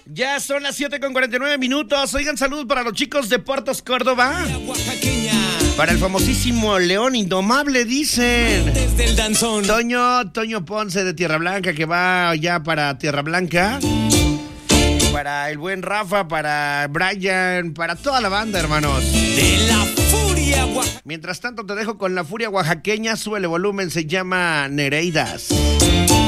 Ya son las 7:49. Oigan, salud para los chicos de Puertos Córdoba. Para el famosísimo León Indomable, dicen. Desde el danzón. Toño Ponce de Tierra Blanca, que va ya para Tierra Blanca. Para el buen Rafa, para Brian, para toda la banda, hermanos. De la furia oaxaqueña. Mientras tanto, te dejo con la furia oaxaqueña. Súbele volumen, se llama Nereidas.